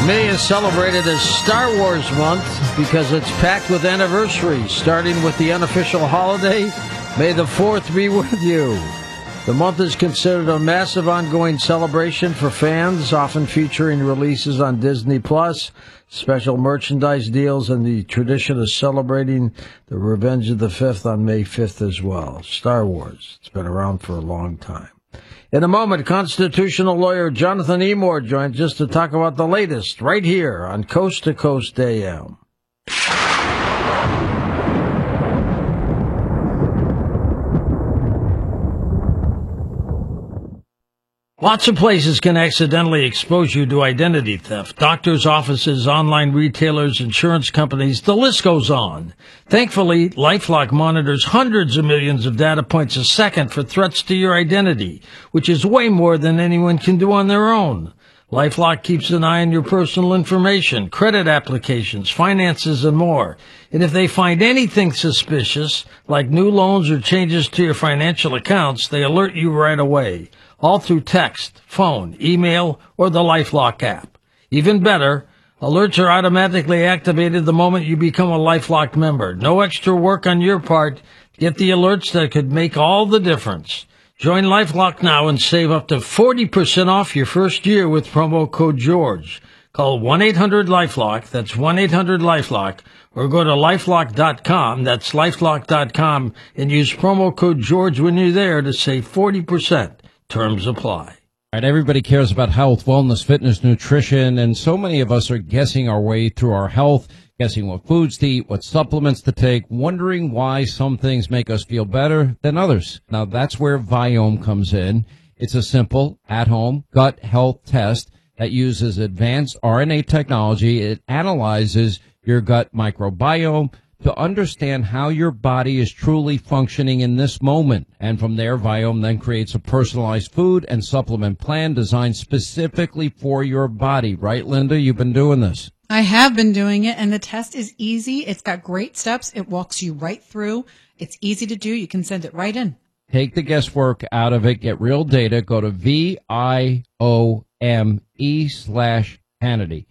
May is celebrated as Star Wars Month because it's packed with anniversaries, starting with the unofficial holiday, May the 4th be with you. The month is considered a massive ongoing celebration for fans, often featuring releases on Disney+, special merchandise deals, and the tradition of celebrating the Revenge of the Fifth on May 5th as well. Star Wars. It's been around for a long time. In a moment, constitutional lawyer Jonathan Emord joins us to talk about the latest right here on Coast to Coast AM. Lots of places can accidentally expose you to identity theft. Doctors' offices, online retailers, insurance companies, the list goes on. Thankfully, LifeLock monitors hundreds of millions of data points a second for threats to your identity, which is way more than anyone can do on their own. LifeLock keeps an eye on your personal information, credit applications, finances, and more. And if they find anything suspicious, like new loans or changes to your financial accounts, they alert you right away. All through text, phone, email, or the LifeLock app. Even better, alerts are automatically activated the moment you become a LifeLock member. No extra work on your part. Get the alerts that could make all the difference. Join LifeLock now and save up to 40% off your first year with promo code George. Call 1-800-LifeLock, that's 1-800-LifeLock, or go to LifeLock.com, that's LifeLock.com, and use promo code George when you're there to save 40%. Terms apply. All right, everybody cares about health, wellness, fitness, nutrition, and so many of us are guessing our way through our health, guessing what foods to eat, what supplements to take, wondering why some things make us feel better than others. Now, that's where Viome comes in. It's a simple, at-home gut health test that uses advanced RNA technology. It analyzes your gut microbiome to understand how your body is truly functioning in this moment. And from there, Viome then creates a personalized food and supplement plan designed specifically for your body. Right, Linda? You've been doing this. I have been doing it, and the test is easy. It's got great steps. It walks you right through. It's easy to do. You can send it right in. Take the guesswork out of it. Get real data. Go to VIOME/Hannity.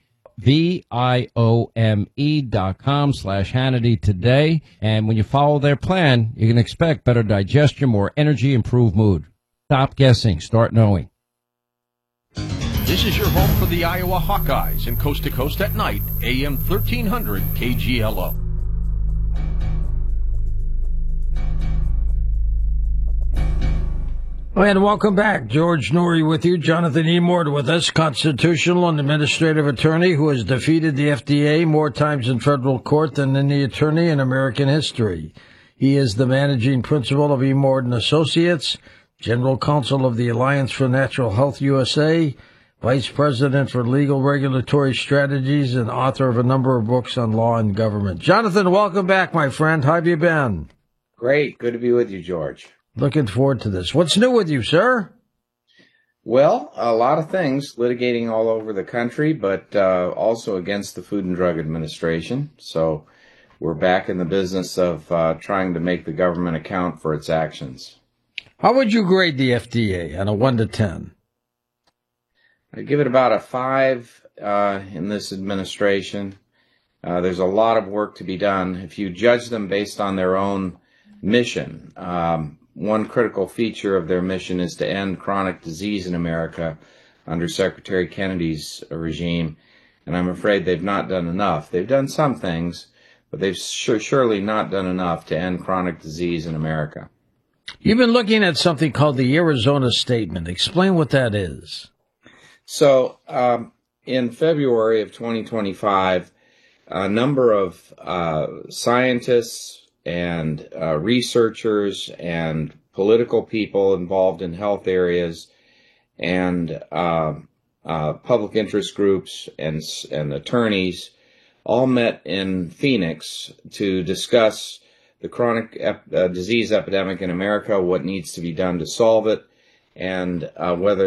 VIOME.com/Hannity today. And when you follow their plan, you can expect better digestion, more energy, improved mood. Stop guessing. Start knowing. This is your home for the Iowa Hawkeyes and Coast to Coast at Night, AM 1300 KGLO. And welcome back. George Noory with you. Jonathan Emord with us, constitutional and administrative attorney who has defeated the FDA more times in federal court than any attorney in American history. He is the managing principal of Emord and Associates, general counsel of the Alliance for Natural Health USA, vice president for legal regulatory strategies, and author of a number of books on law and government. Jonathan, welcome back, my friend. How have you been? Great. Good to be with you, George. Looking forward to this. What's new with you, sir? Well, a lot of things, litigating all over the country, but also against the Food and Drug Administration. So we're back in the business of trying to make the government account for its actions. How would you grade the FDA on a 1 to 10? I'd give it about a 5 in this administration. There's a lot of work to be done. If you judge them based on their own mission, one critical feature of their mission is to end chronic disease in America under Secretary Kennedy's regime, and I'm afraid they've not done enough. They've done some things, but they've surely not done enough to end chronic disease in America. You've been looking at something called the Arizona Statement. Explain what that is. So, in February of 2025, a number of scientists and researchers and political people involved in health areas and public interest groups and attorneys all met in Phoenix to discuss the chronic disease epidemic in America, what needs to be done to solve it, and whether